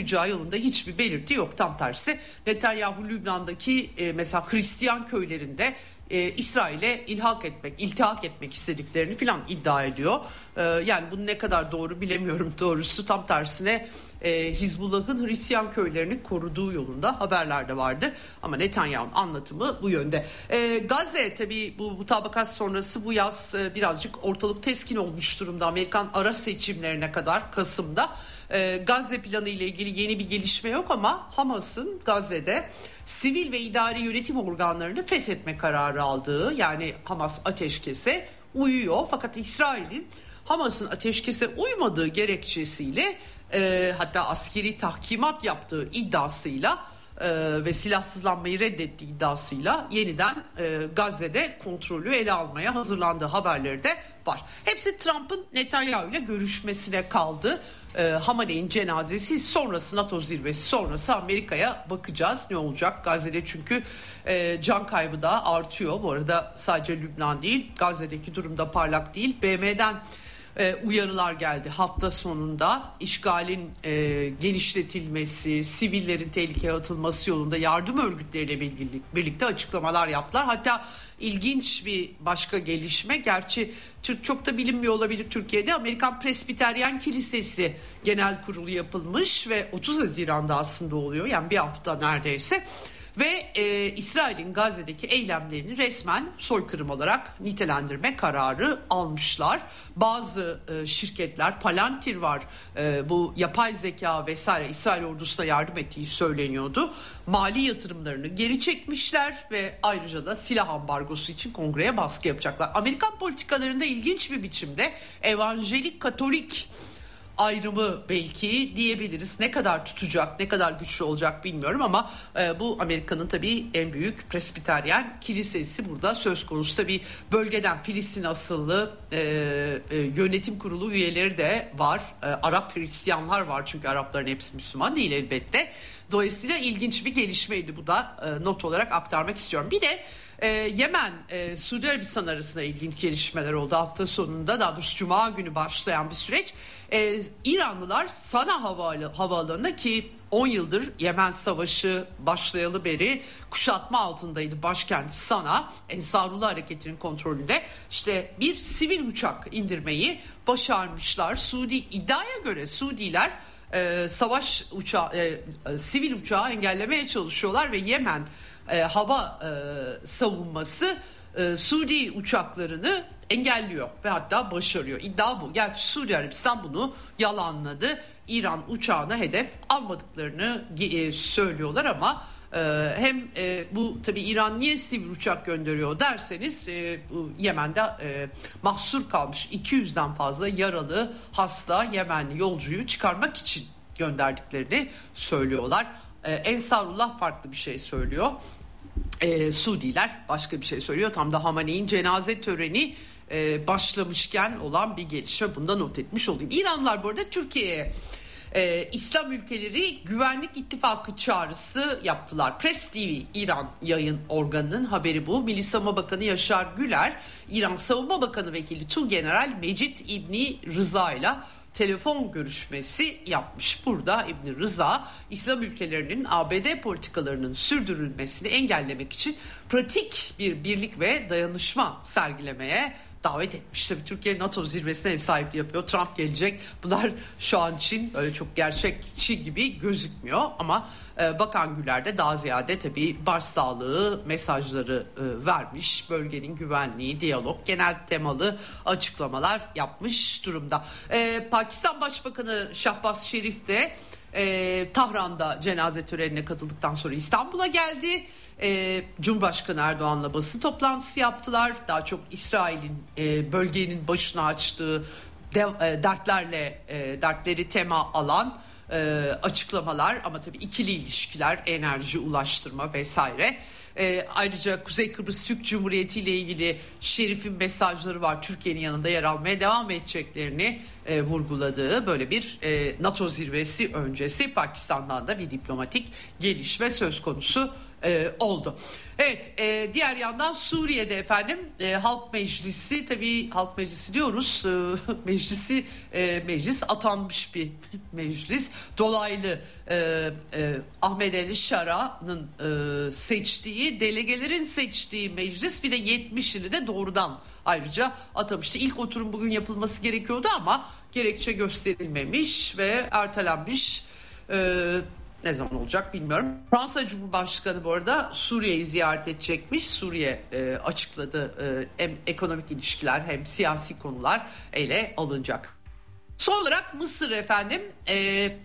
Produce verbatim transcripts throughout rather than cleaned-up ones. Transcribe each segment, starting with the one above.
uyacağı yolunda hiçbir belirti yok. Tam tersi Netanyahu Lübnan'daki e, mesela Hristiyan köylerinde e, İsrail'e ilhak etmek, iltihak etmek istediklerini filan iddia ediyor. E, yani bunu ne kadar doğru bilemiyorum doğrusu. Tam tersine e, Hizbullah'ın Hristiyan köylerini koruduğu yolunda haberler de vardı. Ama Netanyahu'nun anlatımı bu yönde. E, Gazze tabii bu mutabakat sonrası bu yaz e, birazcık ortalık teskin olmuş durumda. Amerikan ara seçimlerine kadar Kasım'da. E, Gazze planı ile ilgili yeni bir gelişme yok ama Hamas'ın Gazze'de sivil ve idari yönetim organlarını feshetme kararı aldığı, yani Hamas ateşkese uyuyor. Fakat İsrail'in Hamas'ın ateşkese uymadığı gerekçesiyle e, hatta askeri tahkimat yaptığı iddiasıyla e, ve silahsızlanmayı reddettiği iddiasıyla yeniden e, Gazze'de kontrolü ele almaya hazırlandığı haberleri de var. Hepsi Trump'ın Netanyahu ile görüşmesine kaldı. E, Hamaney'in cenazesi sonrası, NATO zirvesi sonrası Amerika'ya bakacağız ne olacak Gazze'de, çünkü e, can kaybı da artıyor. Bu arada sadece Lübnan değil, Gazze'deki durum da parlak değil. B M'den e, uyarılar geldi hafta sonunda. İşgalin e, genişletilmesi, sivillerin tehlikeye atılması yolunda yardım örgütleriyle birlikte açıklamalar yaptılar. Hatta İlginç bir başka gelişme, gerçi Türk çok da bilinmiyor olabilir Türkiye'de, Amerikan Presbiteryen Kilisesi Genel Kurulu yapılmış ve otuz Haziran'da aslında oluyor, yani bir hafta neredeyse. Ve e, İsrail'in Gazze'deki eylemlerini resmen soykırım olarak nitelendirme kararı almışlar. Bazı e, şirketler, Palantir var, e, bu yapay zeka vesaire İsrail ordusuna yardım ettiği söyleniyordu. Mali yatırımlarını geri çekmişler ve ayrıca da silah ambargosu için kongreye baskı yapacaklar. Amerikan politikalarında ilginç bir biçimde evanjelik katolik ayrımı belki diyebiliriz. Ne kadar tutacak, ne kadar güçlü olacak bilmiyorum ama e, bu Amerika'nın tabii en büyük Presbiteryen kilisesi burada söz konusu. Tabii bölgeden Filistin asıllı e, e, yönetim kurulu üyeleri de var. E, Arap Hristiyanlar var, çünkü Arapların hepsi Müslüman değil elbette. Dolayısıyla ilginç bir gelişmeydi, bu da e, not olarak aktarmak istiyorum. Bir de Ee, Yemen, e, Suudi Arabistan arasında ilginç gelişmeler oldu hafta sonunda, daha doğrusu Cuma günü başlayan bir süreç. Ee, İranlılar Sana havalı, havaalanına, ki on yıldır Yemen Savaşı başlayalı beri kuşatma altındaydı başkent Sana, Ensarullah Hareketi'nin kontrolünde, işte bir sivil uçak indirmeyi başarmışlar. Suudi iddiaya göre Suudiler e, savaş uçağı, e, e, sivil uçağı engellemeye çalışıyorlar ve Yemen E, hava e, savunması e, Suudi uçaklarını engelliyor ve hatta başarıyor. İddia bu. Gerçi Suudi Arabistan bunu yalanladı. İran uçağına hedef almadıklarını e, söylüyorlar ama e, hem e, bu tabii İran niye sivil uçak gönderiyor derseniz, e, bu Yemen'de e, mahsur kalmış iki yüzden fazla yaralı, hasta Yemenli yolcuyu çıkarmak için gönderdiklerini söylüyorlar. Ee, Ensarullah farklı bir şey söylüyor. Ee, Suudiler başka bir şey söylüyor. Tam da Hamaney'in cenaze töreni e, başlamışken olan bir gelişme. Bunu da not etmiş olayım. İranlılar bu arada Türkiye'ye e, İslam ülkeleri güvenlik ittifakı çağrısı yaptılar. Press T V İran yayın organının haberi bu. Milli Savunma Bakanı Yaşar Güler, İran Savunma Bakanı Vekili Tuğgeneral Mecit İbni Rıza ile telefon görüşmesi yapmış. Burada İbni Rıza, İslam ülkelerinin A B D politikalarının sürdürülmesini engellemek için pratik bir birlik ve dayanışma sergilemeye davet etmiş. Tabii Türkiye NATO zirvesine ev sahipliği yapıyor. Trump gelecek. Bunlar şu an için öyle çok gerçekçi gibi gözükmüyor ama e, Bakan Güler de daha ziyade tabii başsağlığı mesajları e, vermiş. Bölgenin güvenliği, diyalog, genel temalı açıklamalar yapmış durumda. E, Pakistan Başbakanı Şahbaz Şerif de e, Tahran'da cenaze törenine katıldıktan sonra İstanbul'a geldi. Ee, Cumhurbaşkanı Erdoğan'la basın toplantısı yaptılar. Daha çok İsrail'in e, bölgenin başına açtığı de, e, dertlerle e, dertleri tema alan e, açıklamalar, ama tabii ikili ilişkiler, enerji, ulaştırma vesaire. E, ayrıca Kuzey Kıbrıs Türk Cumhuriyeti ile ilgili Şerif'in mesajları var. Türkiye'nin yanında yer almaya devam edeceklerini e, vurguladığı böyle bir e, NATO zirvesi öncesi Pakistan'dan da bir diplomatik gelişme söz konusu e, oldu. Evet, e, diğer yandan Suriye'de efendim e, Halk Meclisi, tabii Halk Meclisi diyoruz, e, meclisi e, meclis atanmış bir meclis, dolaylı e, e, Ahmed El Şara'nın e, seçtiği, delegelerin seçtiği meclis, bir de yetmişini de doğrudan ayrıca atamıştı. İlk oturum bugün yapılması gerekiyordu ama gerekçe gösterilmemiş ve ertelenmiş. Ee, ne zaman olacak bilmiyorum. Fransa Cumhurbaşkanı bu arada Suriye'yi ziyaret edecekmiş. Suriye e, açıkladı, e, hem ekonomik ilişkiler hem siyasi konular ele alınacak. Son olarak Mısır efendim. E,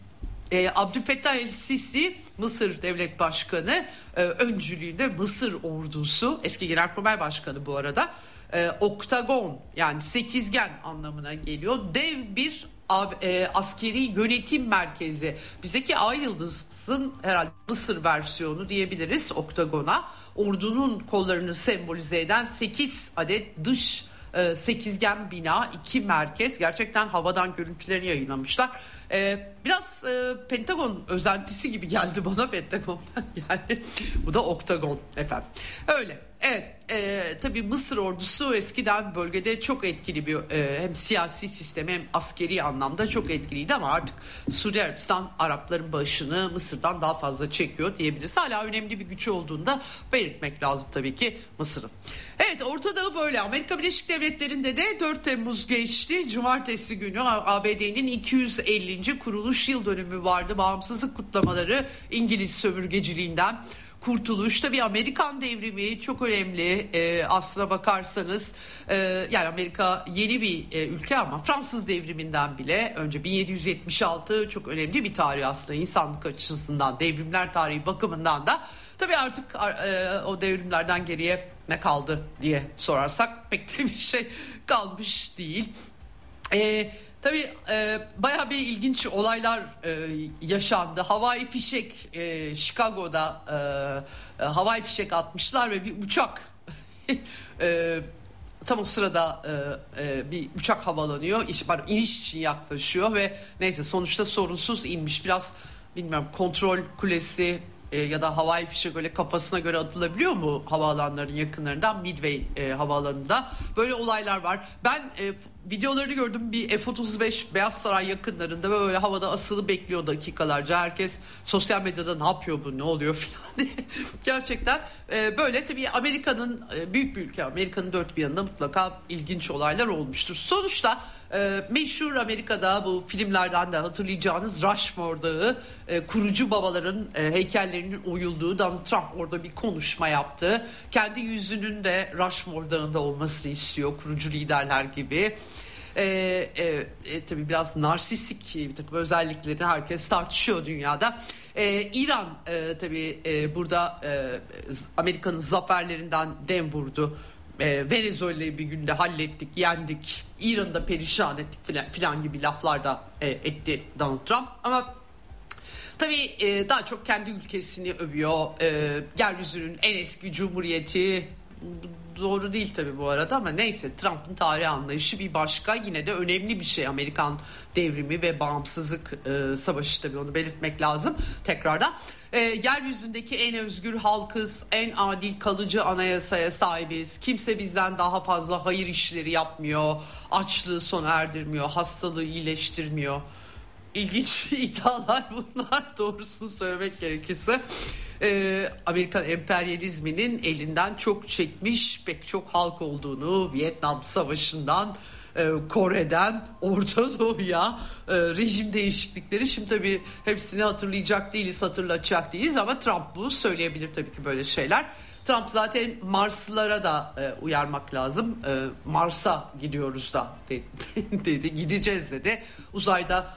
e, Abdülfettah El-Sisi, Mısır Devlet Başkanı e, öncülüğünde Mısır ordusu, eski Genelkurmay Başkanı bu arada, e, oktagon yani sekizgen anlamına geliyor. Dev bir e, askeri yönetim merkezi. Bizdeki Ay Yıldız'ın herhalde Mısır versiyonu diyebiliriz oktagona. Ordunun kollarını sembolize eden sekiz adet dış e, sekizgen bina, iki merkez. Gerçekten havadan görüntülerini yayınlamışlar. Ee, biraz e, Pentagon özentisi gibi geldi bana Pentagon. Yani bu da oktagon efendim. Öyle. Evet. E, tabii Mısır ordusu eskiden bölgede çok etkili bir e, hem siyasi sistemi hem askeri anlamda çok etkiliydi ama artık Suudi Arabistan Arapların başını Mısır'dan daha fazla çekiyor diyebiliriz. Hala önemli bir güç olduğunu da belirtmek lazım tabii ki Mısır'ın. Evet, ortada böyle. Amerika Birleşik Devletleri'nde de dört Temmuz geçti. Cumartesi günü A B D'nin iki yüz ellinci kuruluş yıl dönümü vardı. Bağımsızlık kutlamaları, İngiliz sömürgeciliğinden kurtuluş, tabii Amerikan devrimi çok önemli e, aslına bakarsanız. E, yani Amerika yeni bir e, ülke ama Fransız devriminden bile önce bin yedi yüz yetmiş altı çok önemli bir tarih aslında insanlık açısından, devrimler tarihi bakımından da. Tabii artık e, o devrimlerden geriye ne kaldı diye sorarsak pek de bir şey kalmış değil. E, Tabii e, bayağı bir ilginç olaylar e, yaşandı. Havai fişek, e, Chicago'da e, e, havai fişek atmışlar ve bir uçak e, tam o sırada e, e, bir uçak havalanıyor. İş, pardon, iniş için yaklaşıyor ve neyse sonuçta sorunsuz inmiş. Biraz bilmiyorum, kontrol kulesi E, ya da havai fişek öyle kafasına göre atılabiliyor mu havaalanlarının yakınlarından? Midway e, havaalanında böyle olaylar var. Ben e, videolarını gördüm, bir F otuz beş Beyaz Saray yakınlarında böyle havada asılı bekliyor dakikalarca. Herkes sosyal medyada ne yapıyor bu, ne oluyor falan diye. Gerçekten e, böyle tabii Amerika'nın e, büyük bir ülke, Amerika'nın dört bir yanında mutlaka ilginç olaylar olmuştur. Sonuçta e, meşhur Amerika'da bu filmlerden de hatırlayacağınız Rushmore Dağı, e, kurucu babaların e, heykellerinin oyulduğu, Donald Trump orada bir konuşma yaptı. Kendi yüzünün de Rushmore Dağı'nda olmasını istiyor, kurucu liderler gibi. E, e, e, tabii biraz narsistik bir takım özellikleri herkes tartışıyor dünyada. E, İran e, tabii e, burada e, Amerika'nın zaferlerinden dem vurdu. E, Venezuela'yı bir günde hallettik, yendik, İran'ı da perişan ettik filan, filan gibi laflar da e, etti Donald Trump. Ama tabii e, daha çok kendi ülkesini övüyor. E, yeryüzünün en eski cumhuriyeti. Doğru değil tabii bu arada ama neyse, Trump'ın tarih anlayışı bir başka. Yine de önemli bir şey Amerikan devrimi ve bağımsızlık e, savaşı, tabii onu belirtmek lazım tekrardan. E, yeryüzündeki en özgür halkız, en adil kalıcı anayasaya sahibiz. Kimse bizden daha fazla hayır işleri yapmıyor, açlığı sona erdirmiyor, hastalığı iyileştirmiyor. İlginç iddialar bunlar, doğrusunu söylemek gerekirse. Ee, Amerikan emperyalizminin elinden çok çekmiş pek çok halk olduğunu, Vietnam Savaşı'ndan e, Kore'den Orta Doğu'ya e, rejim değişiklikleri, şimdi tabii hepsini hatırlayacak değiliz, hatırlatacak değiliz ama Trump bu söyleyebilir tabii ki böyle şeyler. Trump zaten Marslılara da e, uyarmak lazım. E, Mars'a gidiyoruz da dedi, dedi, gideceğiz dedi. Uzayda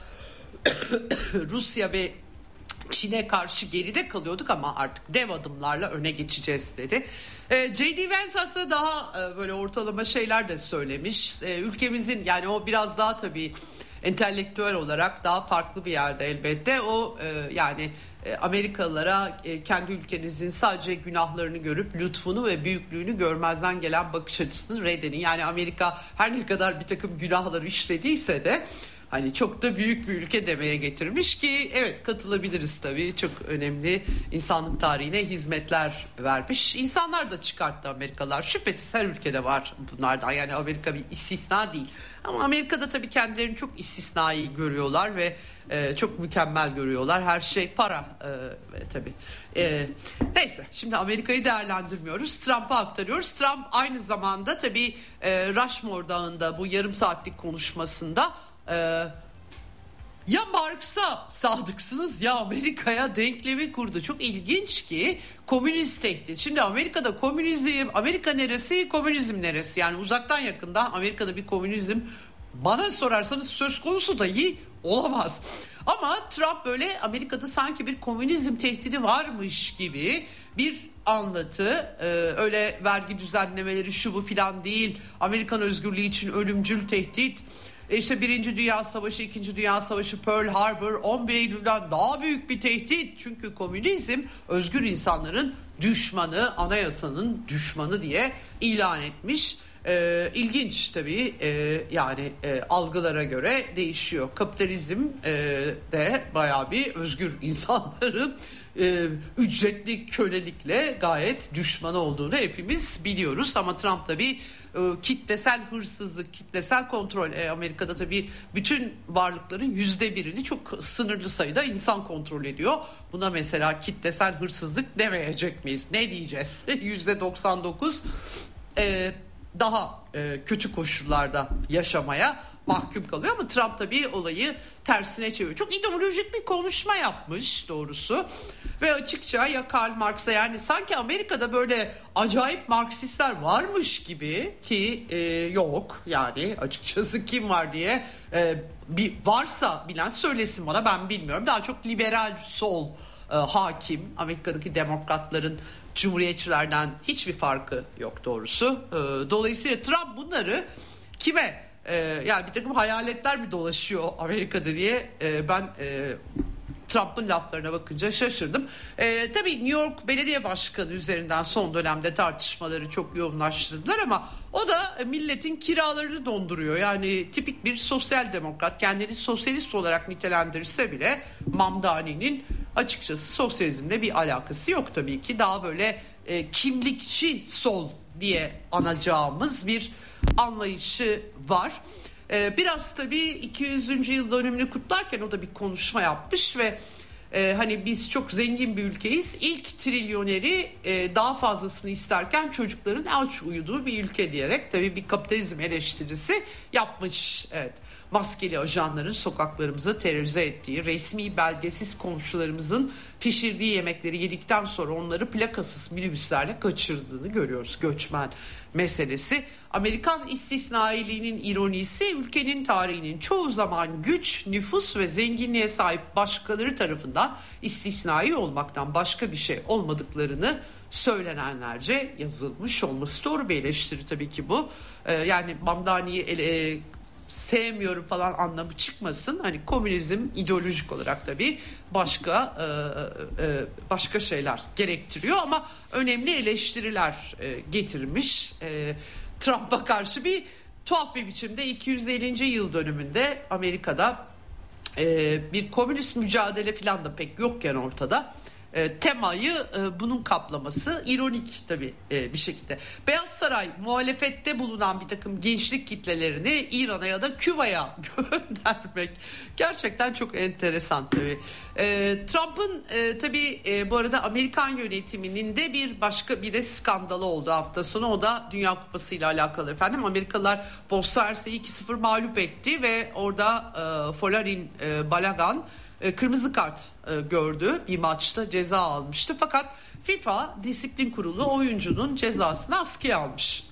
Rusya ve Çin'e karşı geride kalıyorduk ama artık dev adımlarla öne geçeceğiz dedi. E, J D Vance aslında daha e, böyle ortalama şeyler de söylemiş. E, ülkemizin, yani o biraz daha tabii entelektüel olarak daha farklı bir yerde elbette. O e, yani e, Amerikalılara e, kendi ülkenizin sadece günahlarını görüp lütfunu ve büyüklüğünü görmezden gelen bakış açısını reddedin. Yani Amerika her ne kadar bir takım günahları işlediyse de hani çok da büyük bir ülke demeye getirmiş ki evet, katılabiliriz tabii. Çok önemli, insanlık tarihine hizmetler vermiş insanlar da çıkarttı Amerikalılar. Şüphesiz her ülkede var bunlardan, yani Amerika bir istisna değil. Ama Amerika'da tabii kendilerini çok istisnai görüyorlar ve e, çok mükemmel görüyorlar. Her şey para e, tabii. E, neyse, şimdi Amerika'yı değerlendirmiyoruz. Trump'a aktarıyoruz. Trump aynı zamanda tabii e, Rushmore Dağı'nda bu yarım saatlik konuşmasında e, ya Marx'a sadıksınız ya Amerika'ya denklemi kurdu. Çok ilginç ki komünist tehdit. Şimdi Amerika'da komünizm, Amerika neresi, komünizm neresi? Yani uzaktan yakından Amerika'da bir komünizm bana sorarsanız söz konusu dahi olamaz. Ama Trump böyle Amerika'da sanki bir komünizm tehdidi varmış gibi bir anlatı, ee, öyle vergi düzenlemeleri şu bu filan değil, Amerikan özgürlüğü için ölümcül tehdit, İşte Birinci Dünya Savaşı, İkinci Dünya Savaşı, Pearl Harbor, on bir Eylül'den daha büyük bir tehdit. Çünkü komünizm özgür insanların düşmanı, anayasanın düşmanı diye ilan etmiş. Ee, ilginç tabii, ee, yani e, algılara göre değişiyor. Kapitalizm e, de bayağı bir özgür insanların e, ücretli kölelikle gayet düşmanı olduğunu hepimiz biliyoruz. Ama Trump tabii kitlesel hırsızlık, kitlesel kontrol. E, Amerika'da tabii bütün varlıkların yüzde birini çok sınırlı sayıda insan kontrol ediyor. Buna mesela kitlesel hırsızlık demeyecek miyiz? Ne diyeceğiz? yüzde doksan dokuz e, daha e, kötü koşullarda yaşamaya mahkum kalıyor. Ama Trump tabii olayı tersine çeviriyor. Çok ideolojik bir konuşma yapmış doğrusu. Ve açıkça ya Karl Marx'a, yani sanki Amerika'da böyle acayip Marksistler varmış gibi ki e, yok. Yani açıkçası kim var diye e, bir varsa bilen söylesin bana, ben bilmiyorum. Daha çok liberal sol e, hakim. Amerika'daki demokratların cumhuriyetçilerden hiçbir farkı yok doğrusu. E, dolayısıyla Trump bunları kime, e, yani bir takım hayaletler mi dolaşıyor Amerika'da diye e, ben e, Trump'ın laflarına bakınca şaşırdım. Ee, tabii New York Belediye Başkanı üzerinden son dönemde tartışmaları çok yoğunlaştırdılar ama o da milletin kiralarını donduruyor. Yani tipik bir sosyal demokrat, kendini sosyalist olarak nitelendirirse bile Mamdani'nin açıkçası sosyalizmle bir alakası yok tabii ki. Daha böyle e, kimlikçi sol diye anacağımız bir anlayışı var. Biraz tabii iki yüzüncü yıl dönümünü kutlarken o da bir konuşma yapmış ve e, hani biz çok zengin bir ülkeyiz. İlk trilyoneri e, daha fazlasını isterken çocukların aç uyuduğu bir ülke diyerek tabii bir kapitalizm eleştirisi yapmış. Evet. Maskeli ajanların sokaklarımızı terörize ettiği, resmi belgesiz komşularımızın pişirdiği yemekleri yedikten sonra onları plakasız minibüslerle kaçırdığını görüyoruz. Göçmen meselesi. Amerikan istisnailiğinin ironisi, ülkenin tarihinin çoğu zaman güç, nüfus ve zenginliğe sahip başkaları tarafından istisnai olmaktan başka bir şey olmadıklarını söylenenlerce yazılmış olması. Doğru bir eleştiri tabii ki bu. Ee, yani Mamdani'yi ele, e, sevmiyorum falan anlamı çıkmasın. Hani komünizm ideolojik olarak tabii başka e, e, başka şeyler gerektiriyor ama önemli eleştiriler e, getirmiş. E, Trump'a karşı bir tuhaf bir biçimde iki yüz ellinci yıl dönümünde Amerika'da e, bir komünist mücadele falan da pek yokken ortada. E, temayı e, bunun kaplaması ironik tabii e, bir şekilde. Beyaz Saray muhalefette bulunan bir takım gençlik kitlelerini İran'a ya da Küba'ya göndermek gerçekten çok enteresan tabii. E, Trump'ın e, tabii e, bu arada Amerikan yönetiminin de bir başka bir de skandalı oldu hafta sonu. O da Dünya Kupası ile alakalı efendim. Amerikalılar Bosna Hersek'i iki sıfır mağlup etti ve orada e, Folarin e, Balagan kırmızı kart gördü, bir maçta ceza almıştı fakat FIFA Disiplin Kurulu oyuncunun cezasını askıya almış.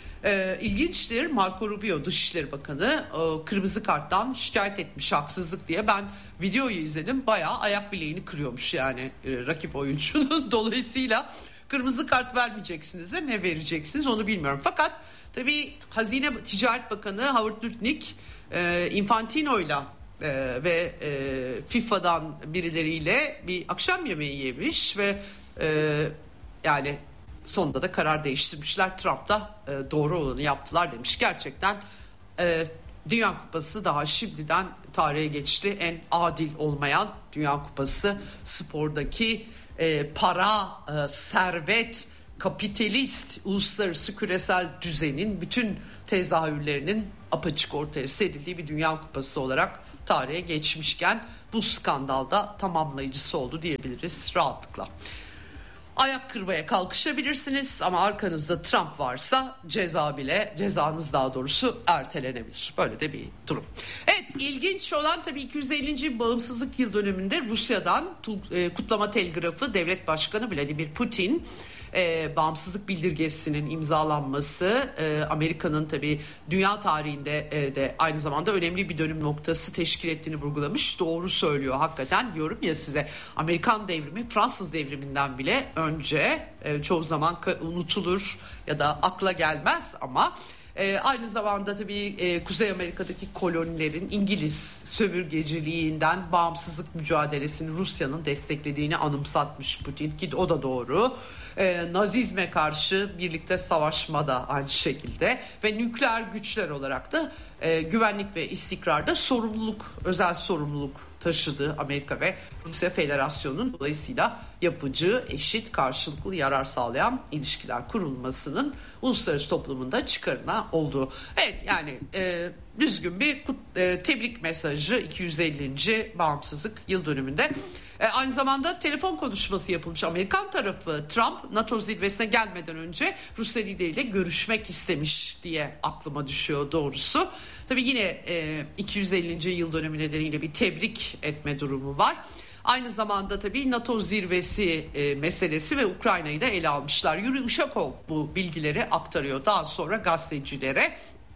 E, ilginçtir, Marco Rubio Dışişleri Bakanı e, kırmızı karttan şikayet etmiş haksızlık diye. Ben videoyu izledim, bayağı ayak bileğini kırıyormuş yani e, rakip oyuncunun. Dolayısıyla kırmızı kart vermeyeceksiniz de ne vereceksiniz onu bilmiyorum. Fakat tabii Hazine Ticaret Bakanı Howard Lutnick e, Infantino'yla Ee, ve e, FIFA'dan birileriyle bir akşam yemeği yemiş ve e, yani sonunda da karar değiştirmişler. Trump da e, doğru olanı yaptılar demiş. Gerçekten e, Dünya Kupası daha şimdiden tarihe geçti. En adil olmayan Dünya Kupası, spordaki e, para, e, servet, kapitalist, uluslararası küresel düzenin bütün tezahürlerinin apaçık ortaya serildiği bir Dünya Kupası olarak tarihe geçmişken bu skandalda tamamlayıcısı oldu diyebiliriz rahatlıkla. Ayak kırmaya kalkışabilirsiniz ama arkanızda Trump varsa ceza bile, cezanız daha doğrusu ertelenebilir. Böyle de bir durum. Evet, ilginç olan tabii iki yüz ellinci bağımsızlık yıl dönümünde Rusya'dan kutlama telgrafı devlet başkanı Vladimir Putin e, bağımsızlık bildirgesinin imzalanması e, Amerika'nın tabii dünya tarihinde e, de aynı zamanda önemli bir dönüm noktası teşkil ettiğini vurgulamış. Doğru söylüyor hakikaten, diyorum ya size, Amerikan devrimi Fransız devriminden bile önce, e, çoğu zaman unutulur ya da akla gelmez ama e, aynı zamanda tabii e, Kuzey Amerika'daki kolonilerin İngiliz sömürgeciliğinden bağımsızlık mücadelesini Rusya'nın desteklediğini anımsatmış Putin, ki o da doğru. E, Nazizme karşı birlikte savaşma da aynı şekilde ve nükleer güçler olarak da e, güvenlik ve istikrarda sorumluluk, özel sorumluluk taşıdı Amerika ve Rusya Federasyonu'nun, dolayısıyla yapıcı, eşit, karşılıklı yarar sağlayan ilişkiler kurulmasının uluslararası toplumunda çıkarına olduğu. Evet, yani e, düzgün bir e, tebrik mesajı iki yüz ellinci bağımsızlık yıl dönümünde. E, aynı zamanda telefon konuşması yapılmış. Amerikan tarafı Trump NATO zirvesine gelmeden önce Rusya lideriyle görüşmek istemiş diye aklıma düşüyor doğrusu. Tabii yine e, iki yüz ellinci yıl dönümü nedeniyle bir tebrik etme durumu var. Aynı zamanda tabii NATO zirvesi e, meselesi ve Ukrayna'yı da ele almışlar. Yuri Ushakov bu bilgileri aktarıyor daha sonra gazetecilere.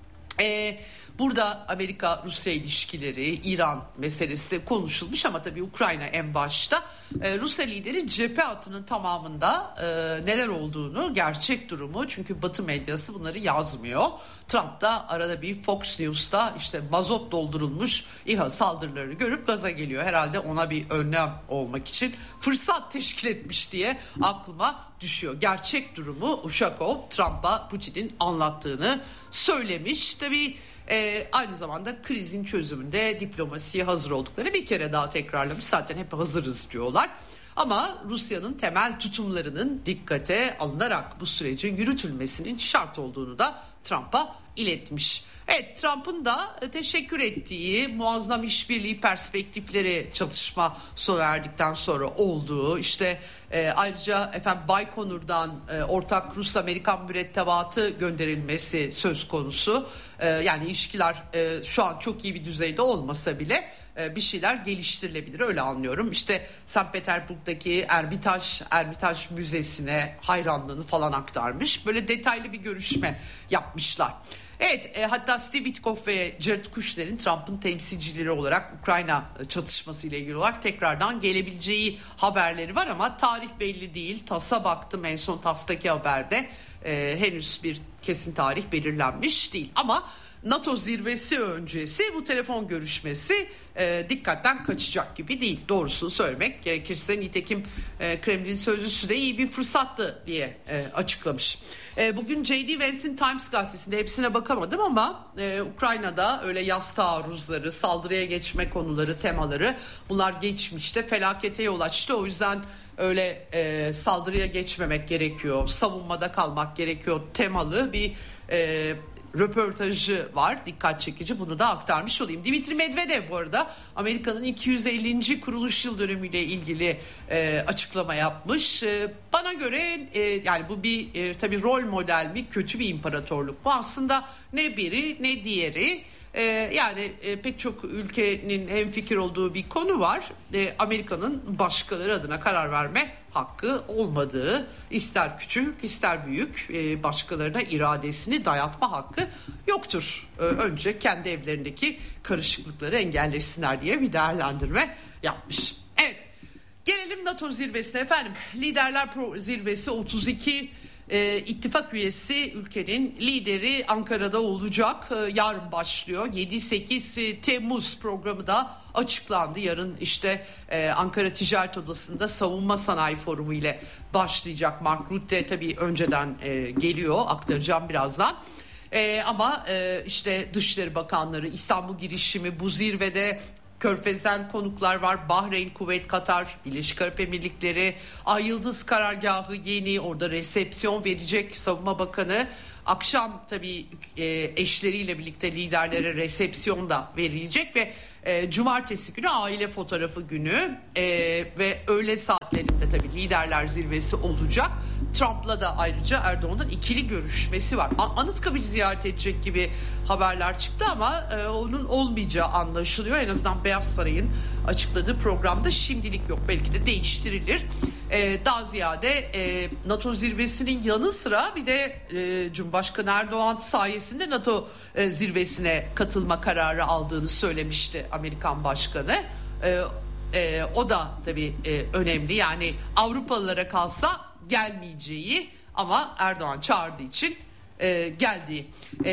E, burada Amerika-Rusya ilişkileri, İran meselesi de konuşulmuş ama tabii Ukrayna en başta. Ee, Rusya lideri cephe hattının tamamında e, neler olduğunu, gerçek durumu, çünkü Batı medyası bunları yazmıyor. Trump da arada bir Fox News'ta işte mazot doldurulmuş İHA saldırılarını görüp gaza geliyor. Herhalde ona bir önlem olmak için fırsat teşkil etmiş diye aklıma düşüyor. Gerçek durumu Ushakov Trump'a Putin'in anlattığını söylemiş. Tabii Ee, aynı zamanda krizin çözümünde diplomasiye hazır olduklarını bir kere daha tekrarlamış. Zaten hep hazırız diyorlar. Ama Rusya'nın temel tutumlarının dikkate alınarak bu sürecin yürütülmesinin şart olduğunu da Trump'a iletmiş. Evet, Trump'ın da teşekkür ettiği, muazzam işbirliği perspektifleri çatışma sona erdikten sonra olduğu, işte e, ayrıca efendim Baykonur'dan e, ortak Rus-Amerikan mürettebatı gönderilmesi söz konusu. E, yani ilişkiler e, şu an çok iyi bir düzeyde olmasa bile e, bir şeyler geliştirilebilir, öyle anlıyorum. İşte Sankt Petersburg'daki Ermitaj, Ermitaj Müzesi'ne hayranlığını falan aktarmış. Böyle detaylı bir görüşme yapmışlar. Evet, e, hatta Steve Witkoff ve Jared Kushner'in Trump'ın temsilcileri olarak Ukrayna çatışması ile ilgili olarak tekrardan gelebileceği haberleri var ama tarih belli değil. TAS'a baktım, en son TAS'taki haberde e, henüz bir kesin tarih belirlenmiş değil ama NATO zirvesi öncesi bu telefon görüşmesi e, dikkatten kaçacak gibi değil. Doğrusunu söylemek gerekirse, nitekim e, Kremlin sözcüsü de iyi bir fırsattı diye e, açıklamış. E, bugün J D Vance'in Times gazetesinde, hepsine bakamadım ama e, Ukrayna'da öyle yas taarruzları, saldırıya geçme konuları, temaları, bunlar geçmişte felakete yol açtı. O yüzden öyle e, saldırıya geçmemek gerekiyor, savunmada kalmak gerekiyor temalı bir e, röportajı var, dikkat çekici, bunu da aktarmış olayım. Dimitri Medvedev bu arada Amerika'nın iki yüz ellinci kuruluş yıl dönümüyle ilgili e, açıklama yapmış. E, bana göre e, yani bu bir e, tabii rol model mi, kötü bir imparatorluk bu aslında, ne biri ne diğeri. Ee, yani e, pek çok ülkenin hemfikir olduğu bir konu var. Ee, Amerika'nın başkaları adına karar verme hakkı olmadığı, ister küçük ister büyük e, başkalarına iradesini dayatma hakkı yoktur. Ee, önce kendi evlerindeki karışıklıkları engellesinler diye bir değerlendirme yapmış. Evet, gelelim NATO zirvesine efendim. Liderler Pro zirvesi otuz iki E, ittifak üyesi ülkenin lideri Ankara'da olacak. E, yarın başlıyor. yedi sekiz Temmuz programı da açıklandı. Yarın işte e, Ankara Ticaret Odası'nda Savunma Sanayi Forumu ile başlayacak. Mark Rutte tabii önceden e, geliyor. Aktaracağım birazdan. E, ama e, işte Dışişleri Bakanları, İstanbul girişimi, bu zirvede Körfez'den konuklar var. Bahreyn, Kuveyt, Katar, Birleşik Arap Emirlikleri, Ay Yıldız karargahı yeni, orada resepsiyon verecek Savunma Bakanı. Akşam tabii e, eşleriyle birlikte liderlere resepsiyon da verilecek ve e, cumartesi günü aile fotoğrafı günü e, ve öğle saatlerinde tabii liderler zirvesi olacak. Trump'la da ayrıca Erdoğan'ın ikili görüşmesi var. Anıtkabir'i ziyaret edecek gibi haberler çıktı ama e, onun olmayacağı anlaşılıyor. En azından Beyaz Saray'ın açıkladığı programda şimdilik yok. Belki de değiştirilir. E, daha ziyade e, NATO zirvesinin yanı sıra bir de e, Cumhurbaşkanı Erdoğan sayesinde NATO e, zirvesine katılma kararı aldığını söylemişti Amerikan Başkanı. E, e, o da tabii e, önemli. Yani Avrupalılara kalsa gelmeyeceği ama Erdoğan çağırdığı için e, geldiği. E,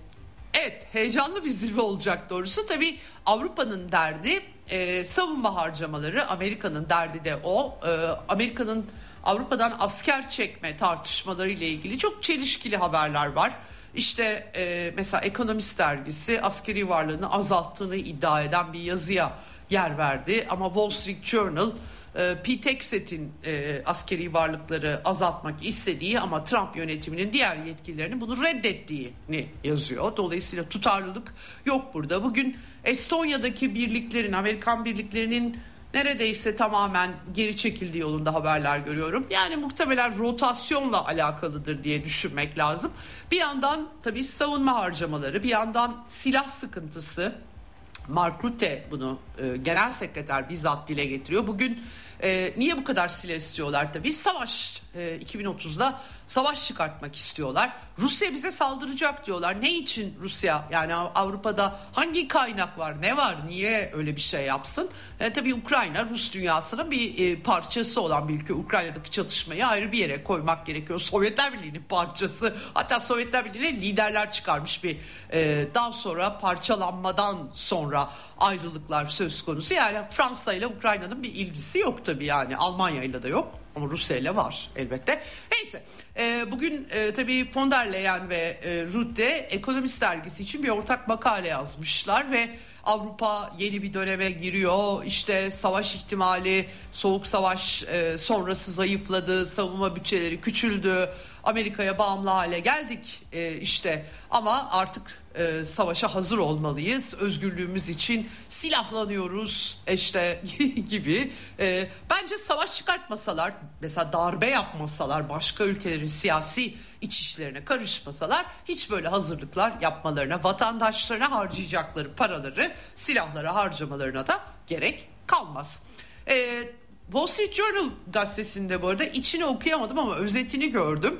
evet, heyecanlı bir zirve olacak doğrusu. Tabii Avrupa'nın derdi e, savunma harcamaları, Amerika'nın derdi de o. E, Amerika'nın Avrupa'dan asker çekme tartışmaları ile ilgili çok çelişkili haberler var. İşte e, mesela Economist dergisi askeri varlığını azalttığını iddia eden bir yazıya yer verdi. Ama Wall Street Journal Pete Hegseth'in e, askeri varlıkları azaltmak istediği ama Trump yönetiminin diğer yetkililerinin bunu reddettiğini yazıyor. Dolayısıyla tutarlılık yok burada. Bugün Estonya'daki birliklerin, Amerikan birliklerinin neredeyse tamamen geri çekildiği yolunda haberler görüyorum. Yani muhtemelen rotasyonla alakalıdır diye düşünmek lazım. Bir yandan tabii savunma harcamaları, bir yandan silah sıkıntısı. Mark Rutte bunu e, genel sekreter bizzat dile getiriyor. Bugün e, niye bu kadar silah istiyorlar tabii? Savaş e, iki bin otuzda savaş çıkartmak istiyorlar. Rusya bize saldıracak diyorlar. Ne için Rusya? Yani Avrupa'da hangi kaynak var? Ne var? Niye öyle bir şey yapsın? E, tabii Ukrayna Rus dünyasının bir e, parçası olan bir ülke. Ukrayna'daki çatışmayı ayrı bir yere koymak gerekiyor. Sovyetler Birliği'nin parçası. Hatta Sovyetler Birliği'ne liderler çıkarmış bir e, daha sonra parçalanmadan sonra ayrılıklar söz konusu. Yani Fransa ile Ukrayna'nın bir ilgisi yok tabii, yani Almanya ile de yok. Ama Rusya ile var elbette. Neyse e, bugün e, tabii von der Leyen ve e, Rutte Economist dergisi için bir ortak makale yazmışlar ve Avrupa yeni bir döneme giriyor. İşte savaş ihtimali, soğuk savaş e, sonrası zayıfladı, savunma bütçeleri küçüldü. Amerika'ya bağımlı hale geldik e, işte ama artık e, savaşa hazır olmalıyız. Özgürlüğümüz için silahlanıyoruz işte gibi. E, bence savaş çıkartmasalar, mesela darbe yapmasalar, başka ülkelerin siyasi iç işlerine karışmasalar hiç böyle hazırlıklar yapmalarına, vatandaşlarına harcayacakları paraları silahlara harcamalarına da gerek kalmaz. Evet. Wall Street Journal gazetesinde bu arada içini okuyamadım ama özetini gördüm.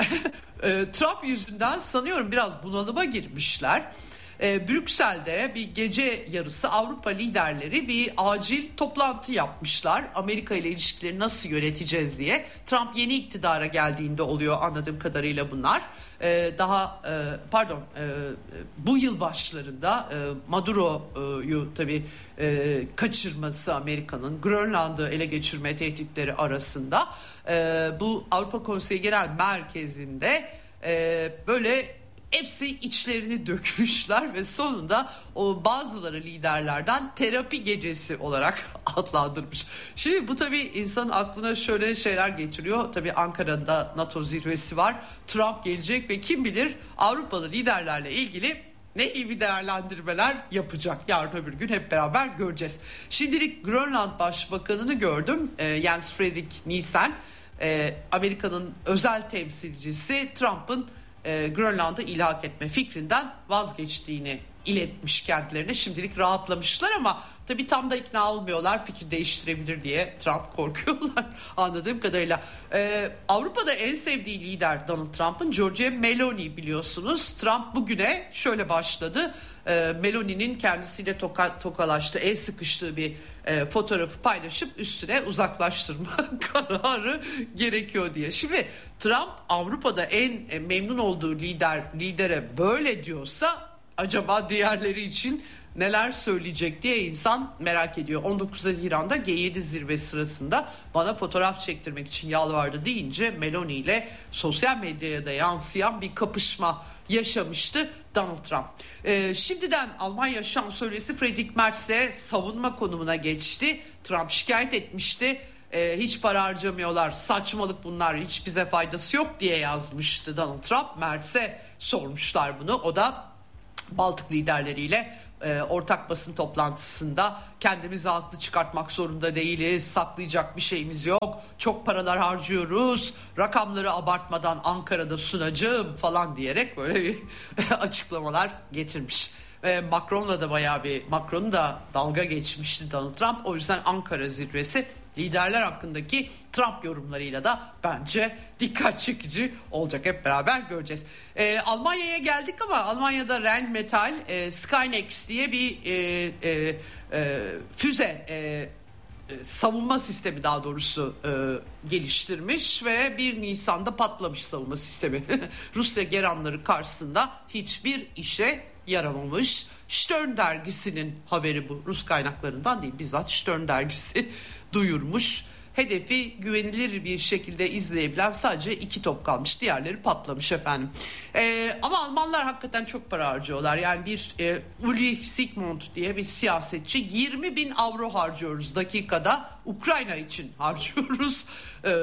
Trump yüzünden sanıyorum biraz bunalıma girmişler. Brüksel'de bir gece yarısı Avrupa liderleri bir acil toplantı yapmışlar. Amerika ile ilişkileri nasıl yöneteceğiz diye. Trump yeni iktidara geldiğinde oluyor anladığım kadarıyla bunlar. Daha pardon bu yıl başlarında Maduro'yu tabii kaçırması Amerika'nın, Grönland'ı ele geçirme tehditleri arasında bu Avrupa Konseyi Genel Merkezi'nde böyle hepsi içlerini dökmüşler ve sonunda o bazıları liderlerden terapi gecesi olarak adlandırmış. Şimdi bu tabii insanın aklına şöyle şeyler getiriyor. Tabii Ankara'da NATO zirvesi var. Trump gelecek ve kim bilir Avrupalı liderlerle ilgili ne iyi bir değerlendirmeler yapacak. Yarın öbür gün hep beraber göreceğiz. Şimdilik Grönland Başbakanı'nı gördüm. E, Jens Frederik Nielsen, e, Amerika'nın özel temsilcisi, Trump'ın e, Grönland'ı ilhak etme fikrinden vazgeçtiğini iletmiş kendilerine. Şimdilik rahatlamışlar ama tabii tam da ikna olmuyorlar. Fikir değiştirebilir diye Trump korkuyorlar anladığım kadarıyla. Ee, Avrupa'da en sevdiği lider Donald Trump'ın Giorgia Meloni, biliyorsunuz. Trump bugüne şöyle başladı. Ee, Meloni'nin kendisiyle toka, tokalaştığı, el sıkıştığı bir e, fotoğrafı paylaşıp üstüne uzaklaştırma kararı gerekiyor diye. Şimdi Trump Avrupa'da en e, memnun olduğu lider lidere böyle diyorsa acaba diğerleri için neler söyleyecek diye insan merak ediyor. on dokuz Haziran'da G yedi zirvesi sırasında bana fotoğraf çektirmek için yalvardı deyince Meloni ile sosyal medyaya da yansıyan bir kapışma yaşamıştı Donald Trump. Ee, şimdiden Almanya Şansölyesi Friedrich Merz de savunma konumuna geçti. Trump şikayet etmişti. Ee, hiç para harcamıyorlar, saçmalık bunlar, hiç bize faydası yok diye yazmıştı Donald Trump. Merz'e sormuşlar bunu. O da Baltık liderleriyle e, ortak basın toplantısında kendimizi haklı çıkartmak zorunda değiliz, saklayacak bir şeyimiz yok, çok paralar harcıyoruz, rakamları abartmadan Ankara'da sunacağım falan diyerek böyle bir açıklamalar getirmiş. E, Macron'la da bayağı bir Macron'u da dalga geçmişti Donald Trump. O yüzden Ankara zirvesi liderler hakkındaki Trump yorumlarıyla da bence dikkat çekici olacak, hep beraber göreceğiz. Ee, Almanya'ya geldik ama Almanya'da Rheinmetall e, Skynex diye bir e, e, e, füze e, e, savunma sistemi daha doğrusu e, geliştirmiş ve bir Nisan'da patlamış savunma sistemi. Rusya geranları karşısında hiçbir işe yaramamış. Stern dergisinin haberi bu, Rus kaynaklarından değil, bizzat Stern dergisi duyurmuş. Hedefi güvenilir bir şekilde izleyebilen sadece iki top kalmış. Diğerleri patlamış efendim. Ee, ama Almanlar hakikaten çok para harcıyorlar. Yani bir e, Ulrich Sigmund diye bir siyasetçi, yirmi bin avro harcıyoruz dakikada. Ukrayna için harcıyoruz. Ee,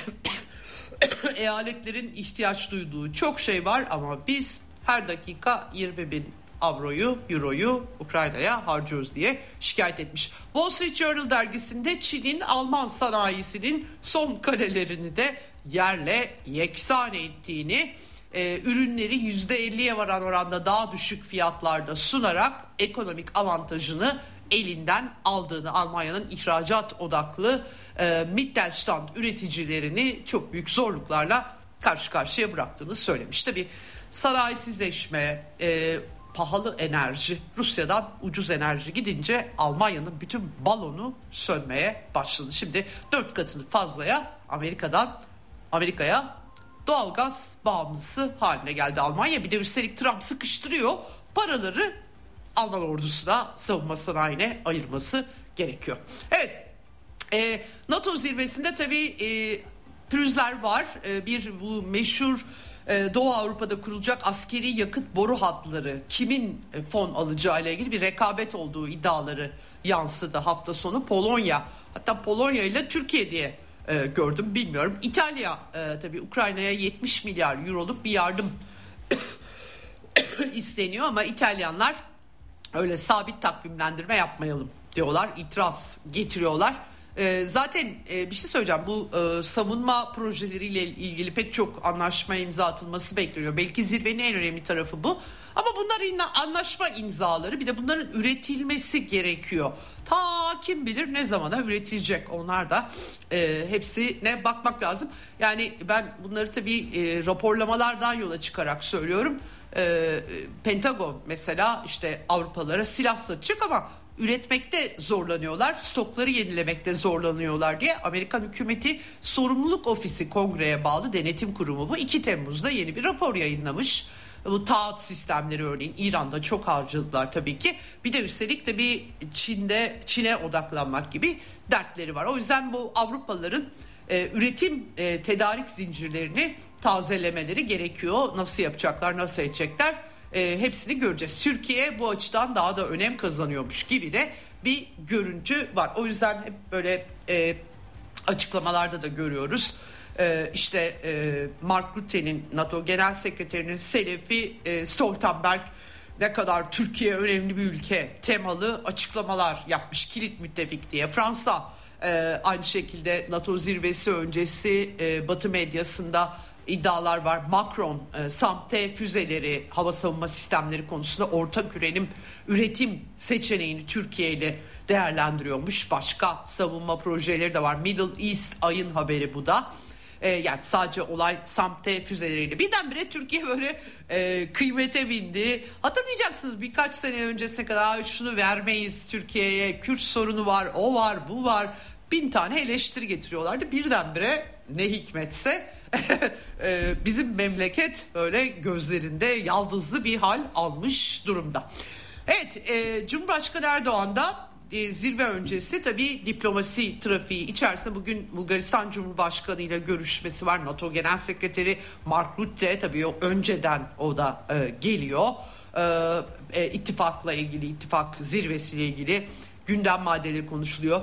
eyaletlerin ihtiyaç duyduğu çok şey var ama biz her dakika yirmi bin avroyu, euroyu Ukrayna'ya harcıyoruz diye şikayet etmiş. Wall Street Journal dergisinde Çin'in Alman sanayisinin son karelerini de yerle yeksan ettiğini, e, ürünleri yüzde elliye varan oranda daha düşük fiyatlarda sunarak ekonomik avantajını elinden aldığını, Almanya'nın ihracat odaklı e, Mittelstand üreticilerini çok büyük zorluklarla karşı karşıya bıraktığını söylemiş. Tabii sanayisizleşme, e, pahalı enerji, Rusya'dan ucuz enerji gidince Almanya'nın bütün balonu sönmeye başladı. Şimdi dört katını fazlaya Amerika'dan Amerika'ya doğalgaz bağımlısı haline geldi Almanya. Bir de üstelik Trump sıkıştırıyor, paraları Alman ordusuna, savunma sanayine ayırması gerekiyor. Evet, e, NATO zirvesinde tabii e, pürüzler var. E, bir bu meşhur Doğu Avrupa'da kurulacak askeri yakıt boru hatları kimin fon alacağı ile ilgili bir rekabet olduğu iddiaları yansıdı hafta sonu. Polonya, hatta Polonya ile Türkiye diye e, gördüm, bilmiyorum. İtalya e, tabii Ukrayna'ya yetmiş milyar euroluk bir yardım isteniyor ama İtalyanlar öyle sabit takvimlendirme yapmayalım diyorlar, itiraz getiriyorlar. Ee, zaten e, bir şey söyleyeceğim, bu e, savunma projeleriyle ilgili pek çok anlaşma imza atılması bekleniyor. Belki zirvenin en önemli tarafı bu. Ama bunların anlaşma imzaları, bir de bunların üretilmesi gerekiyor. Ta kim bilir ne zamana üretilecek, onlar da e, hepsine bakmak lazım. Yani ben bunları tabii e, raporlamalardan yola çıkarak söylüyorum. E, Pentagon mesela işte Avrupalara silah satacak ama üretmekte zorlanıyorlar, stokları yenilemekte zorlanıyorlar diye Amerikan hükümeti sorumluluk ofisi, kongreye bağlı denetim kurumu bu, iki Temmuz'da yeni bir rapor yayınlamış. Bu taahhüt sistemleri örneğin İran'da çok harcadılar tabii ki. Bir de üstelik tabii Çin'de Çin'e odaklanmak gibi dertleri var. O yüzden bu Avrupalıların e, üretim e, tedarik zincirlerini tazelemeleri gerekiyor. Nasıl yapacaklar, nasıl edecekler? E, hepsini göreceğiz. Türkiye bu açıdan daha da önem kazanıyormuş gibi de bir görüntü var. O yüzden hep böyle e, açıklamalarda da görüyoruz. E, işte e, Mark Rutte'nin, NATO Genel Sekreterinin selefi e, Stoltenberg ne kadar Türkiye önemli bir ülke temalı açıklamalar yapmış, kilit müttefik diye. Fransa e, aynı şekilde NATO zirvesi öncesi e, Batı medyasında iddialar var. Macron e, SAMP-T füzeleri, hava savunma sistemleri konusunda ortak üretim, üretim seçeneğini Türkiye ile değerlendiriyormuş. Başka savunma projeleri de var. Middle East ayın haberi bu da. E, yani sadece olay SAMP-T füzeleriyle. Birdenbire Türkiye böyle e, kıymete bindi. Hatırlayacaksınız birkaç sene öncesine kadar şunu vermeyiz Türkiye'ye, Kürt sorunu var, o var, bu var. Bin tane eleştiri getiriyorlardı. Birdenbire ne hikmetse bizim memleket böyle gözlerinde yaldızlı bir hal almış durumda. Evet, e, Cumhurbaşkanı Erdoğan da e, zirve öncesi tabii diplomasi trafiği içerisinde bugün Bulgaristan Cumhurbaşkanı ile görüşmesi var. NATO Genel Sekreteri Mark Rutte tabii o önceden o da e, geliyor. E, e, ittifakla ilgili, ittifak zirvesiyle ilgili gündem maddeleri konuşuluyor.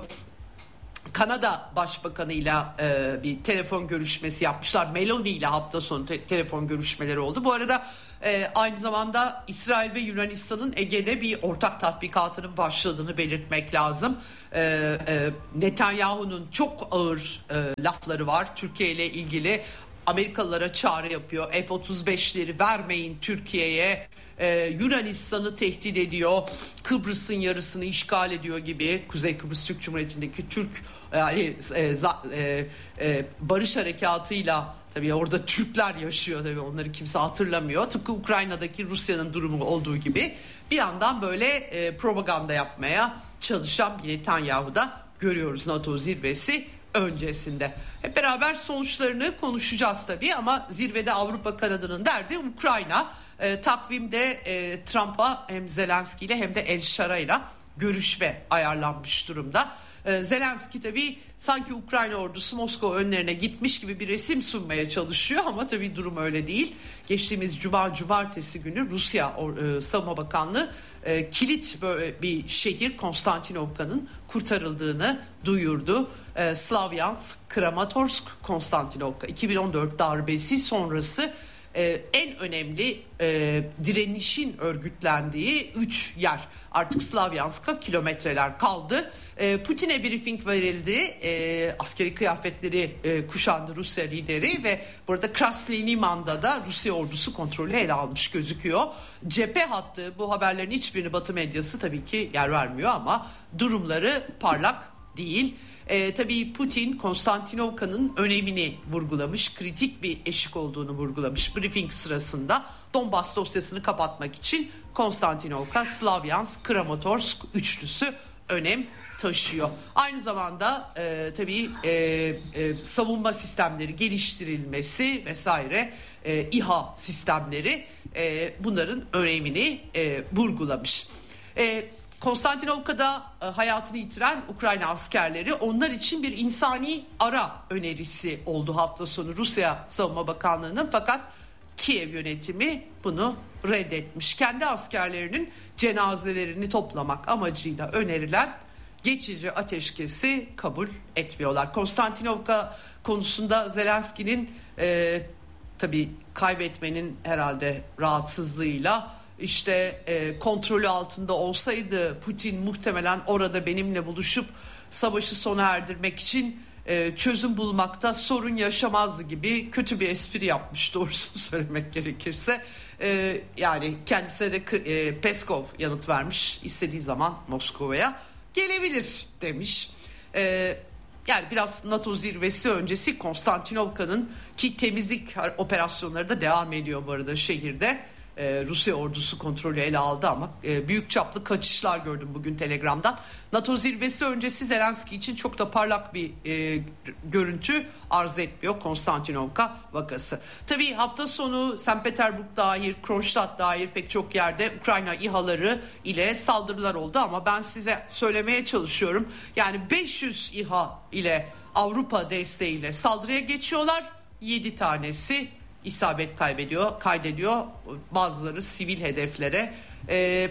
Kanada Başbakanı'yla e, bir telefon görüşmesi yapmışlar. Meloni ile hafta sonu te- telefon görüşmeleri oldu. Bu arada e, aynı zamanda İsrail ve Yunanistan'ın Ege'de bir ortak tatbikatının başladığını belirtmek lazım. E, e, Netanyahu'nun çok ağır e, lafları var Türkiye ile ilgili. Amerikalılara çağrı yapıyor. F otuz beşleri vermeyin Türkiye'ye. Ee, Yunanistan'ı tehdit ediyor. Kıbrıs'ın yarısını işgal ediyor gibi. Kuzey Kıbrıs Türk Cumhuriyeti'ndeki Türk yani e, za, e, e, barış harekatıyla tabii orada Türkler yaşıyor tabii onları kimse hatırlamıyor. Tıpkı Ukrayna'daki Rusya'nın durumu olduğu gibi bir yandan böyle e, propaganda yapmaya çalışan bir Netanyahu'da görüyoruz NATO zirvesi öncesinde. Hep beraber sonuçlarını konuşacağız tabii ama zirvede Avrupa kanadının derdi Ukrayna. E, takvimde e, Trump'a hem Zelenski ile hem de El Shara'yla görüşme ayarlanmış durumda. E, Zelenski tabii sanki Ukrayna ordusu Moskova önlerine gitmiş gibi bir resim sunmaya çalışıyor ama tabii durum öyle değil. Geçtiğimiz Cuma Cumartesi günü Rusya e, Savunma Bakanlığı e, kilit böyle bir şehir Konstantinovka'nın kurtarıldığını duyurdu. E, Slavyansk, Kramatorsk, Konstantinovka iki bin on dört darbesi sonrası Ee, en önemli e, direnişin örgütlendiği üç yer. Artık Slavyansk'a kilometreler kaldı. E, Putin'e briefing verildi. E, askeri kıyafetleri e, kuşandı Rusya lideri ve burada Krasny Liman'da da Rusya ordusu kontrolü ele almış gözüküyor. Cephe hattı bu haberlerin hiçbirini Batı medyası tabii ki yer vermiyor ama durumları parlak değil. E, tabii Putin Konstantinovka'nın önemini vurgulamış, kritik bir eşik olduğunu vurgulamış briefing sırasında. Donbas dosyasını kapatmak için Konstantinovka, Slavyansk, Kramatorsk üçlüsü önem taşıyor. Aynı zamanda e, tabii e, e, savunma sistemleri geliştirilmesi vesaire e, İHA sistemleri e, bunların önemini e, vurgulamış. E, Konstantinovka'da e, hayatını yitiren Ukrayna askerleri onlar için bir insani ara önerisi oldu hafta sonu Rusya Savunma Bakanlığı'nın, fakat Kiev yönetimi bunu reddetmiş. Kendi askerlerinin cenazelerini toplamak amacıyla önerilen geçici ateşkesi kabul etmiyorlar. Konstantinovka konusunda Zelenski'nin e, tabii kaybetmenin herhalde rahatsızlığıyla İşte e, kontrolü altında olsaydı Putin muhtemelen orada benimle buluşup savaşı sona erdirmek için e, çözüm bulmakta sorun yaşamazdı gibi kötü bir espri yapmış doğrusunu söylemek gerekirse. E, yani kendisine de e, Peskov yanıt vermiş, istediği zaman Moskova'ya gelebilir demiş. E, yani biraz NATO zirvesi öncesi Konstantinovka'nın ki temizlik operasyonları da devam ediyor bu arada şehirde. Ee, Rusya ordusu kontrolü ele aldı ama e, büyük çaplı kaçışlar gördüm bugün Telegram'dan. NATO zirvesi öncesi Zelenski için çok da parlak bir e, görüntü arz etmiyor Konstantinovka vakası. Tabii hafta sonu Sankt Petersburg dahil, Kronstadt dahil pek çok yerde Ukrayna İHA'ları ile saldırılar oldu ama ben size söylemeye çalışıyorum. Yani beş yüz İHA ile Avrupa desteğiyle saldırıya geçiyorlar. yedi tanesi isabet kaybediyor, kaydediyor. Bazıları sivil hedeflere. Ee,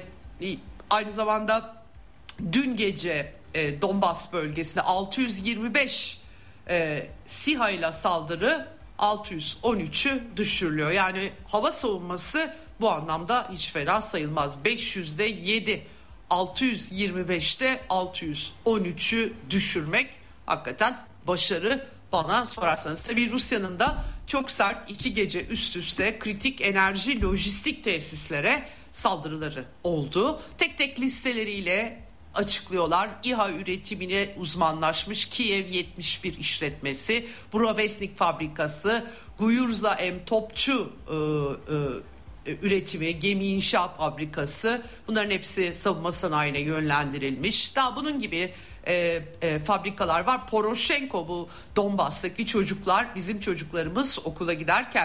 aynı zamanda dün gece e, Donbas bölgesinde altı yüz yirmi beş e, SİHA ile saldırı, altı yüz on üçü düşürülüyor. Yani hava savunması bu anlamda hiç fena sayılmaz. beş yüzde yedi, altı yüz yirmi beşte altı yüz on üçü düşürmek hakikaten başarı bana sorarsanız. Tabii Rusya'nın da çok sert iki gece üst üste kritik enerji lojistik tesislere saldırıları oldu. Tek tek listeleriyle açıklıyorlar. İHA üretimine uzmanlaşmış Kiev yetmiş bir işletmesi, Brovesnik fabrikası, Guyurza M Topçu e, e, üretimi, gemi inşa fabrikası, bunların hepsi savunma sanayine yönlendirilmiş. Daha bunun gibi E, e, fabrikalar var. Poroshenko, bu Donbas'taki çocuklar, bizim çocuklarımız okula giderken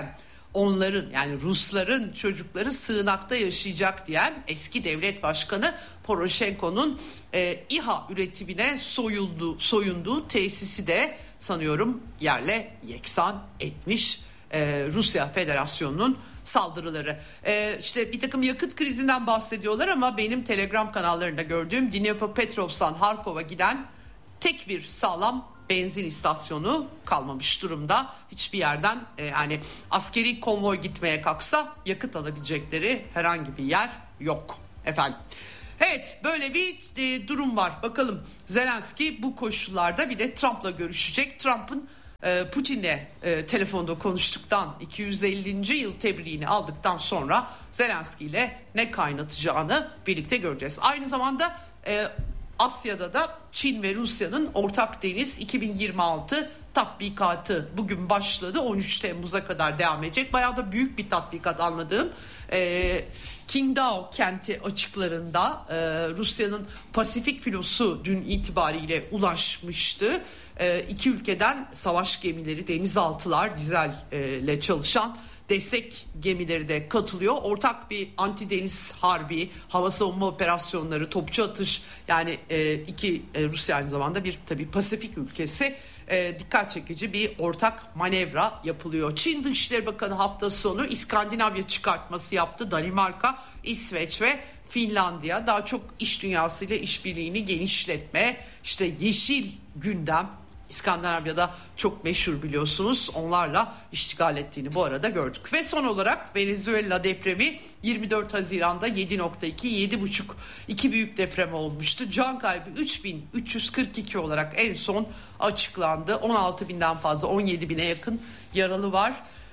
onların yani Rusların çocukları sığınakta yaşayacak diyen eski devlet başkanı Poroshenko'nun e, İHA üretimine soyuldu, soyunduğu tesisi de sanıyorum yerle yeksan etmiş e, Rusya Federasyonu'nun saldırıları. E, işte bir takım yakıt krizinden bahsediyorlar ama benim Telegram kanallarında gördüğüm Dnipropetrovsk'tan Harkov'a giden tek bir sağlam benzin istasyonu kalmamış durumda. Hiçbir yerden e, yani askeri konvoy gitmeye kalksa yakıt alabilecekleri herhangi bir yer yok efendim. Evet, böyle bir e, durum var. Bakalım Zelenski bu koşullarda bir de Trump'la görüşecek. Trump'ın e, Putin'le e, telefonda konuştuktan iki yüz ellinci yıl tebriğini aldıktan sonra Zelenski ile ne kaynatacağını birlikte göreceğiz. Aynı zamanda e, Asya'da da Çin ve Rusya'nın ortak deniz iki bin yirmi altı tatbikatı bugün başladı. on üç Temmuz'a kadar devam edecek. Bayağı da büyük bir tatbikat anladığım. Ee, Qingdao kenti açıklarında e, Rusya'nın Pasifik filosu dün itibariyle ulaşmıştı. E, iki ülkeden savaş gemileri, denizaltılar, dizelle çalışan destek gemileri de katılıyor. Ortak bir anti deniz harbi, hava savunma operasyonları, topçu atış, yani e, iki e, Rusya aynı zamanda bir tabii Pasifik ülkesi, e, dikkat çekici bir ortak manevra yapılıyor. Çin Dışişleri Bakanı hafta sonu İskandinavya çıkartması yaptı. Danimarka, İsveç ve Finlandiya daha çok iş dünyasıyla işbirliğini genişletme, işte yeşil gündem, İskandinavya'da çok meşhur biliyorsunuz, onlarla iştigal ettiğini bu arada gördük. Ve son olarak Venezuela depremi yirmi dört Haziran'da yedi nokta iki, yedi buçuk iki büyük deprem olmuştu. Can kaybı üç bin üç yüz kırk iki olarak en son açıklandı. on altı binden fazla, on yedi bine yakın yaralı var.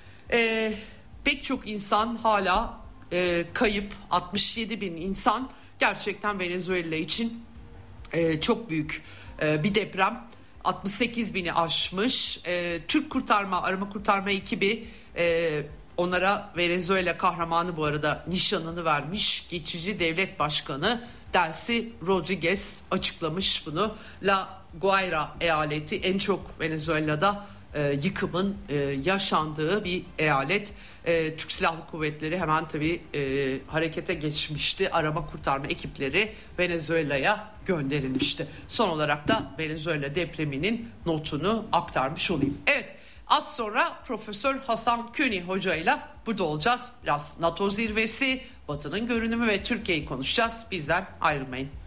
Ee, pek çok insan hala e, kayıp, altmış yedi bin insan, gerçekten Venezuela için e, çok büyük e, bir deprem. altmış sekiz bini aşmış. E, Türk kurtarma, arama kurtarma ekibi e, onlara Venezuela kahramanı bu arada nişanını vermiş. Geçici devlet başkanı Delcy Rodriguez açıklamış bunu. La Guaira eyaleti en çok Venezuela'da e, yıkımın e, yaşandığı bir eyalet. E, Türk Silahlı Kuvvetleri hemen tabii e, harekete geçmişti. Arama kurtarma ekipleri Venezuela'ya gönderilmişti. Son olarak da Venezuela depreminin notunu aktarmış olayım. Evet, az sonra Profesör Hasan Köni hocayla burada olacağız. Biraz NATO zirvesi, Batı'nın görünümü ve Türkiye'yi konuşacağız. Bizden ayrılmayın.